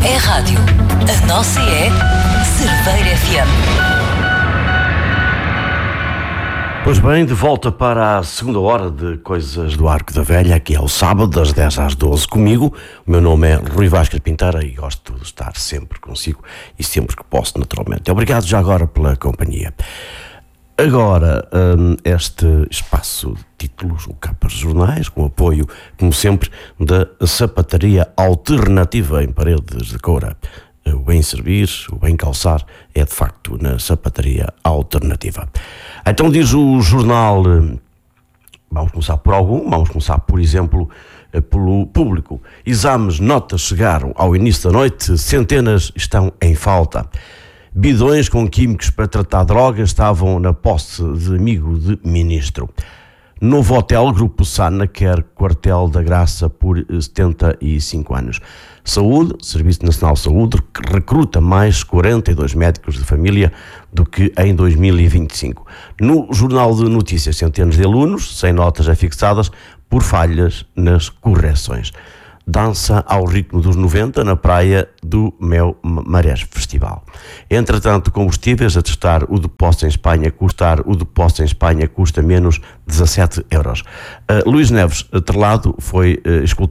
é rádio. A nossa é Cerveira FM. Pois bem, de volta para a segunda hora de Coisas do Arco da Velha, que é o sábado, das 10 às 12 comigo. O meu nome é Rui Vasquez Pinteira e gosto de estar sempre consigo e sempre que posso, naturalmente. Obrigado já agora pela companhia. Agora, este espaço de títulos, o Capas Jornais, com apoio, como sempre, da Sapataria Alternativa em Paredes de Coura. O bem servir, o bem calçar, é de facto na Sapataria Alternativa. Então diz o jornal, vamos começar por algum, vamos começar, por exemplo, pelo público. Exames, notas chegaram ao início da noite, centenas estão em falta. Bidões com químicos para tratar drogas estavam na posse de amigo de ministro. Novo hotel, Grupo Sana, quer quartel da Graça por 75 anos. Saúde, Serviço Nacional de Saúde, recruta mais 42 médicos de família do que em 2025. No Jornal de Notícias, centenas de alunos, sem notas afixadas por falhas nas correções. Dança ao ritmo dos 90 na praia do Mel Marés Festival. Entretanto, combustíveis, a testar o depósito em Espanha, custa menos 17 euros. Luís Neves Trelado foi escutado